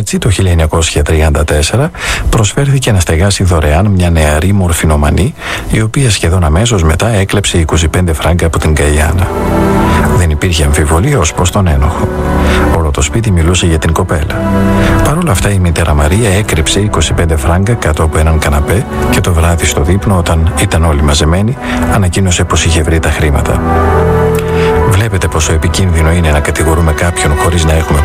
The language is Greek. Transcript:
Έτσι, το 1934 προσφέρθηκε να στεγάσει δωρεάν μια νεαρή μορφινομανή, η οποία σχεδόν αμέσως μετά έκλεψε 25 φράγκα από την Γκαϊάνα. Δεν υπήρχε αμφιβολία ως προς τον ένοχο. Όλο το σπίτι μιλούσε για την κοπέλα. Παρ' όλα αυτά, η μητέρα Μαρία έκρυψε 25 φράγκα κάτω από έναν καναπέ και το βράδυ στο δείπνο, όταν ήταν όλοι μαζεμένοι, ανακοίνωσε πως είχε βρει τα χρήματα. Βλέπετε πόσο επικίνδυνο είναι να κατηγορούμε κάποιον χωρίς να έχουμε